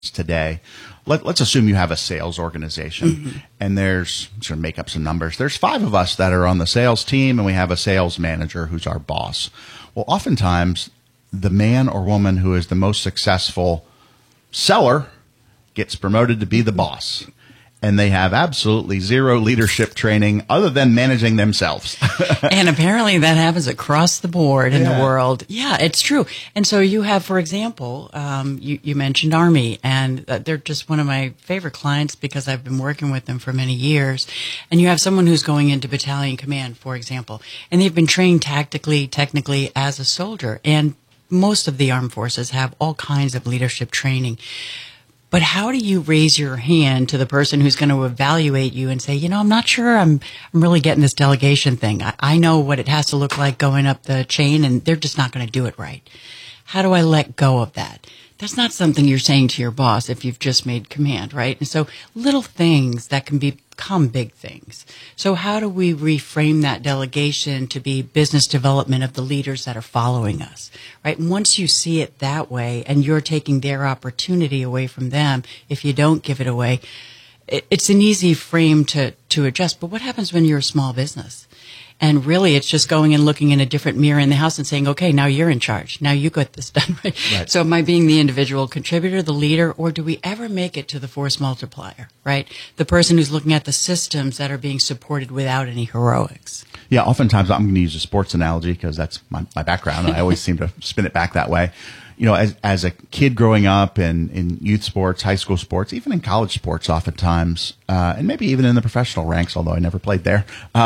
today. Let's assume you have a sales organization, and there's, sort of make up some numbers. There's 5 of us that are on the sales team, and we have a sales manager who's our boss. Well, oftentimes, the man or woman who is the most successful seller gets promoted to be the boss. And they have absolutely zero leadership training other than managing themselves. And apparently that happens across the board in the world. Yeah, it's true. And so you have, for example, you mentioned Army, and they're just one of my favorite clients because I've been working with them for many years. And you have someone who's going into battalion command, for example, and they've been trained tactically, technically as a soldier. And most of the armed forces have all kinds of leadership training. But how do you raise your hand to the person who's going to evaluate you and say, I'm not sure I'm really getting this delegation thing. I know what it has to look like going up the chain, and they're just not going to do it right. How do I let go of that? That's not something you're saying to your boss if you've just made command, right? And so little things that can become big things. So how do we reframe that delegation to be business development of the leaders that are following us, right? And once you see it that way and you're taking their opportunity away from them, if you don't give it away, it's an easy frame to adjust. But what happens when you're a small business? And really, it's just going and looking in a different mirror in the house and saying, okay, now you're in charge. Now you got this done, right? So am I being the individual contributor, the leader, or do we ever make it to the force multiplier, right? The person who's looking at the systems that are being supported without any heroics. Yeah, oftentimes I'm going to use a sports analogy because that's my background, and I always seem to spin it back that way. As a kid growing up in youth sports, high school sports, even in college sports oftentimes, and maybe even in the professional ranks, although I never played there,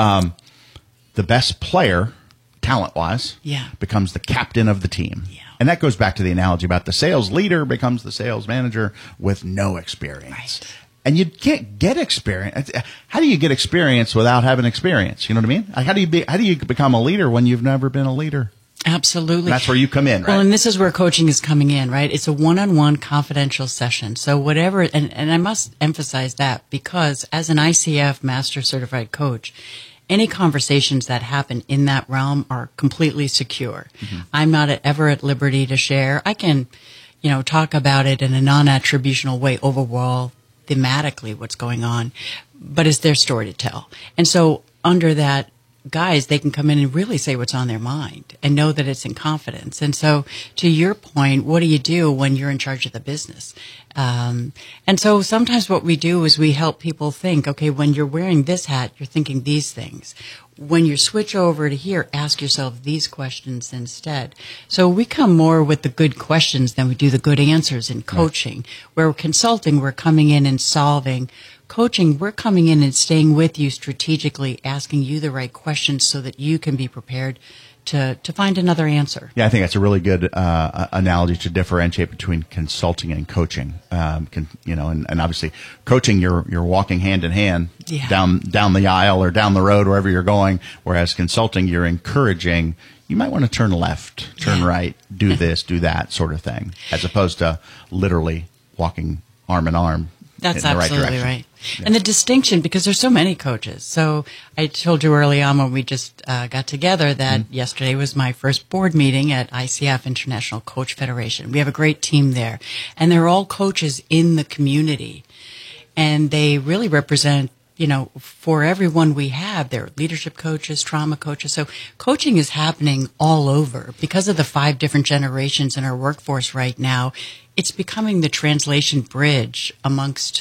the best player, talent-wise, becomes the captain of the team. Yeah. And that goes back to the analogy about the sales leader becomes the sales manager with no experience. Right. And you can't get experience. How do you get experience without having experience? You know what I mean? Like, how do you become a leader when you've never been a leader? Absolutely. And that's where you come in, right? Well, and this is where coaching is coming in, right? It's a one-on-one confidential session. So whatever, and I must emphasize that because as an ICF Master Certified Coach, any conversations that happen in that realm are completely secure. I'm not ever at liberty to share. I can, talk about it in a non-attributional way overall, thematically what's going on, but it's their story to tell. And so under that guise, they can come in and really say what's on their mind and know that it's in confidence. And so to your point, what do you do when you're in charge of the business? And so sometimes what we do is we help people think, okay, when you're wearing this hat, you're thinking these things. When you switch over to here, ask yourself these questions instead. So we come more with the good questions than we do the good answers in coaching. Right. Where consulting, we're coming in and solving. Coaching, we're coming in and staying with you strategically, asking you the right questions so that you can be prepared to find another answer. Yeah, I think that's a really good analogy to differentiate between consulting and coaching. And obviously coaching, you're walking hand in hand down the aisle or down the road, wherever you're going, whereas consulting, you're encouraging, you might want to turn left, turn right, do this, do that sort of thing, as opposed to literally walking arm in arm. That's absolutely right. Yeah. And the distinction, because there's so many coaches. So I told you early on when we just got together that yesterday was my first board meeting at ICF, International Coach Federation. We have a great team there. And they're all coaches in the community. And they really represent, for everyone we have, they're leadership coaches, trauma coaches. So coaching is happening all over. Because of the 5 different generations in our workforce right now, it's becoming the translation bridge amongst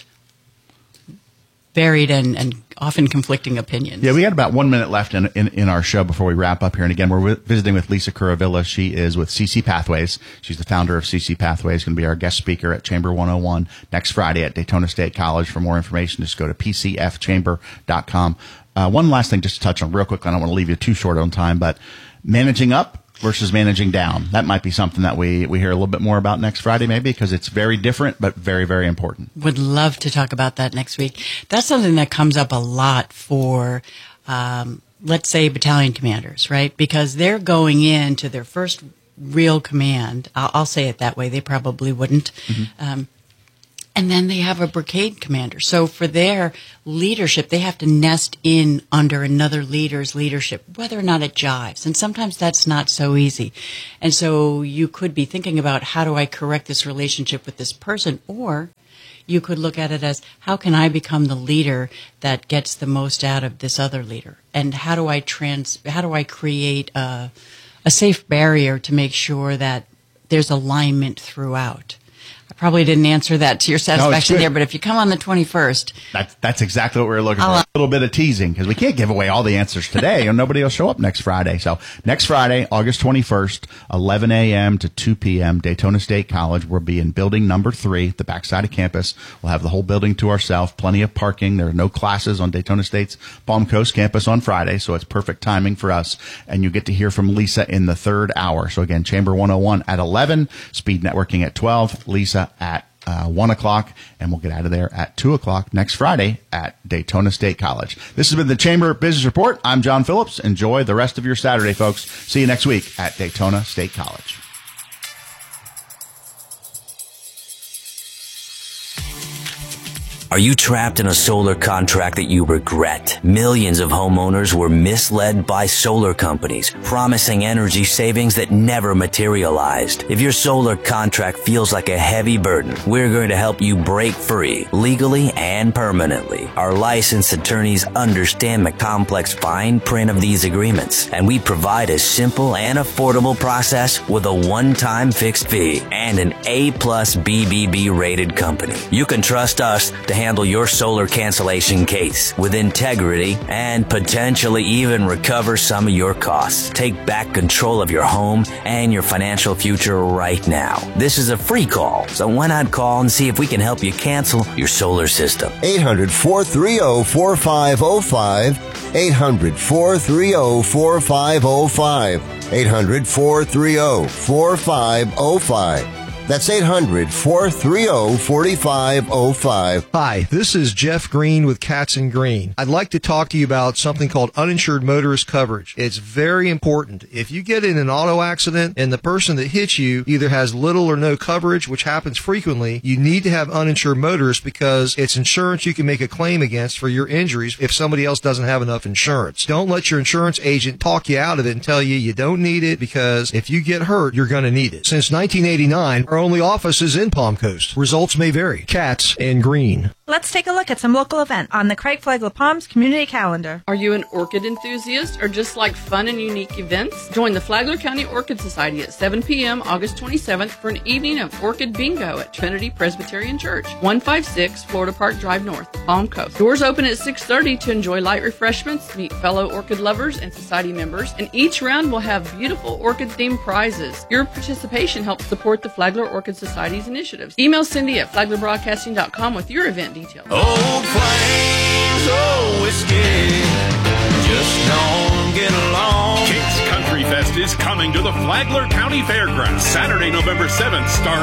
varied and often conflicting opinions. Yeah, we got about 1 minute left in our show before we wrap up here. And again, we're visiting with Lisa Kuravilla. She is with CC Pathways. She's the founder of CC Pathways, going to be our guest speaker at Chamber 101 next Friday at Daytona State College. For more information, just go to pcfchamber.com. One last thing just to touch on real quick. I don't want to leave you too short on time, but managing up versus managing down. That might be something that we hear a little bit more about next Friday, maybe, because it's very different, but very, very important. Would love to talk about that next week. That's something that comes up a lot for, let's say, battalion commanders, right? Because they're going into their first real command. I'll say it that way. They probably wouldn't. And then they have a brigade commander. So for their leadership, they have to nest in under another leader's leadership, whether or not it jives. And sometimes that's not so easy. And so you could be thinking about, how do I correct this relationship with this person? Or you could look at it as, how can I become the leader that gets the most out of this other leader? And how do I create a safe barrier to make sure that there's alignment throughout? I probably didn't answer that to your satisfaction there, but if you come on the 21st. That's exactly what we were looking for. A little bit of teasing, because we can't give away all the answers today, and nobody will show up next Friday. So next Friday, August 21st, 11 a.m. to 2 p.m., Daytona State College. We'll be in building number 3, the backside of campus. We'll have the whole building to ourselves, plenty of parking. There are no classes on Daytona State's Palm Coast campus on Friday, so it's perfect timing for us. And you get to hear from Lisa in the third hour. So again, Chamber 101 at 11, Speed Networking at 12, Lisa at 1 o'clock, and we'll get out of there at 2 o'clock next Friday at Daytona State College. This has been the Chamber Business Report. I'm John Phillips. Enjoy the rest of your Saturday, folks. See you next week at Daytona State College. Are you trapped in a solar contract that you regret? Millions of homeowners were misled by solar companies, promising energy savings that never materialized. If your solar contract feels like a heavy burden, we're going to help you break free, legally and permanently. Our licensed attorneys understand the complex fine print of these agreements, and we provide a simple and affordable process with a one-time fixed fee and an A+ BBB rated company. You can trust us to handle your solar cancellation case with integrity and potentially even recover some of your costs. Take back control of your home and your financial future right now. This is a free call, so why not call and see if we can help you cancel your solar system? 800-430-4505. 800-430-4505. 800-430-4505. That's 800-430-4505. Hi, this is Jeff Green with Katz & Green. I'd like to talk to you about something called uninsured motorist coverage. It's very important. If you get in an auto accident and the person that hits you either has little or no coverage, which happens frequently, you need to have uninsured motorist because it's insurance you can make a claim against for your injuries if somebody else doesn't have enough insurance. Don't let your insurance agent talk you out of it and tell you you don't need it, because if you get hurt, you're going to need it. Since 1989, our only office is in Palm Coast. Results may vary. Katz & Green. Let's take a look at some local events on the Craig Flagler Palms community calendar. Are you an orchid enthusiast or just like fun and unique events? Join the Flagler County Orchid Society at 7 p.m. August 27th for an evening of orchid bingo at Trinity Presbyterian Church, 156 Florida Park Drive North, Palm Coast. Doors open at 6:30 to enjoy light refreshments, meet fellow orchid lovers and society members, and each round will have beautiful orchid-themed prizes. Your participation helps support the Flagler Orchid Society's initiatives. Email Cindy at flaglerbroadcasting.com with your event details. Old Flames, oh whiskey, just don't get along. King's Country Fest is coming to the Flagler County Fairgrounds Saturday, November 7th, starting